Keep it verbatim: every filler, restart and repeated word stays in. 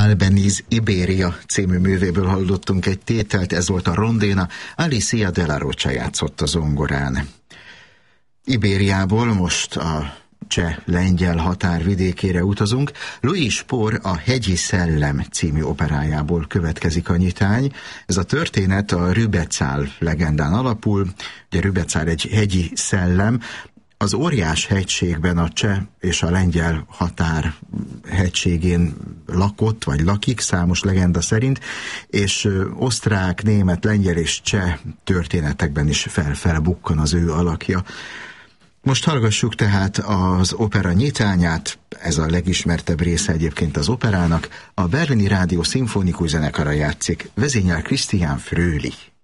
Albéniz Iberia című művéből hallottunk egy tételt, ez volt a Rondéna, Alicia de la Rocha játszott a zongorán. Ibériából most a cseh-lengyel határ vidékére utazunk. Louis Spohr a Hegyi Szellem című operájából következik a nyitány. Ez a történet a Rübezahl legendán alapul. Ugye Rübezahl egy hegyi szellem, az Óriás hegységben a cseh és a lengyel határ hegységén lakott, vagy lakik, számos legenda szerint, és osztrák, német, lengyel és cseh történetekben is fel-felbukkan az ő alakja. Most hallgassuk tehát az opera nyitányát, ez a legismertebb része egyébként az operának, a Berlini Rádió Szimfonikus Zenekara játszik, vezényel Christian Fröhlich.